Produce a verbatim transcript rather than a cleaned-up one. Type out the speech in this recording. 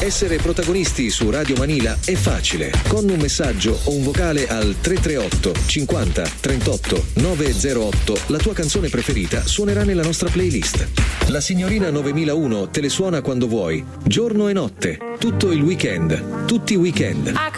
Essere protagonisti su Radio Manila è facile. Con un messaggio o un vocale al tre tre otto cinquanta trentotto novecentootto la tua canzone preferita suonerà nella nostra playlist. La signorina novemilauno te le suona quando vuoi, giorno e notte, tutto il weekend, tutti i weekend.